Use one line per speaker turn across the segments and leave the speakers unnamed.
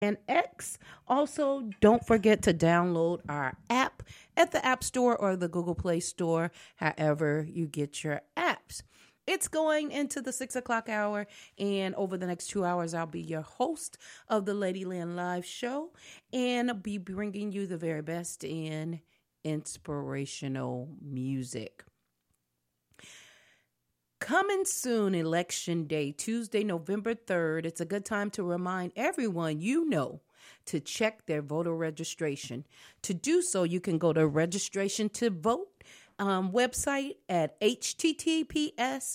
and X. Also, don't forget to download our app at the App Store or the Google Play Store, however you get your apps. It's going into the 6 o'clock hour, and over the next 2 hours, I'll be your host of the Ladyland Live Show and be bringing you the very best in inspirational music. Coming soon, Election Day, Tuesday, November 3rd. It's a good time to remind everyone you know to check their voter registration. To do so, you can go to registration to vote website at https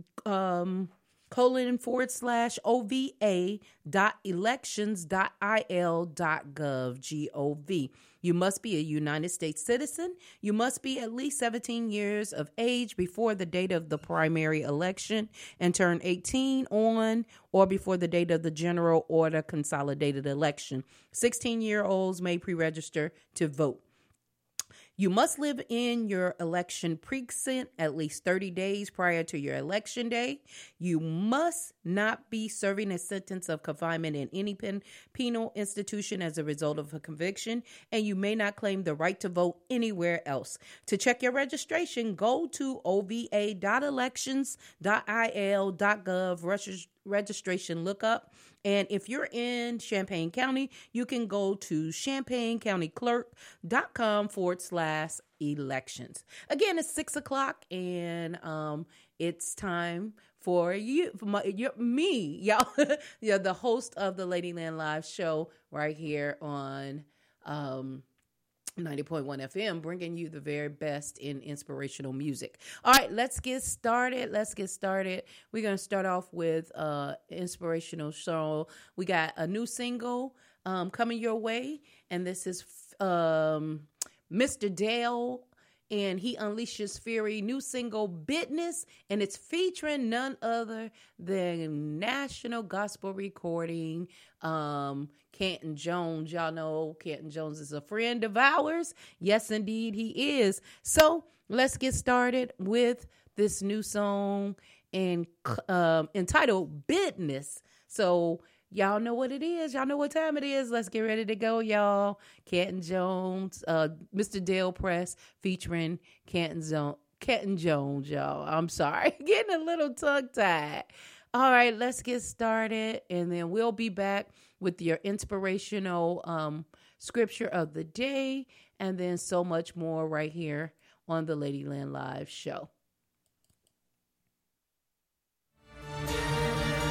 ova.elections.il.gov. You must be a United States citizen. You must be at least 17 years of age before the date of the primary election and turn 18 on or before the date of the general or the consolidated election. 16-year-olds may pre-register to vote. You must live in your election precinct at least 30 days prior to your election day. You must not be serving a sentence of confinement in any penal institution as a result of a conviction, and you may not claim the right to vote anywhere else. To check your registration, go to ova.elections.il.gov registration lookup. And if you're in Champaign County, you can go to champaigncountyclerk.com/elections. Again, it's 6 o'clock, and it's time for you, me, y'all. You're the host of the Ladyland Live Show right here on 90.1 FM, bringing you the very best in inspirational music. All right, let's get started. We're going to start off with inspirational song. We got a new single coming your way, and this is Mr. Dale, and he unleashes fury. New single, Business, and it's featuring none other than national gospel recording, Canton Jones. Y'all know Canton Jones is a friend of ours. Yes, indeed, he is. So let's get started with this new song and entitled Business. So y'all know what it is. Y'all know what time it is. Let's get ready to go, y'all. Canton Jones, Mr. Dale Press featuring Canton Jones, y'all. I'm sorry. Getting a little tongue-tied. All right, let's get started, and then we'll be back with your inspirational scripture of the day, and then so much more right here on the Ladyland Live Show.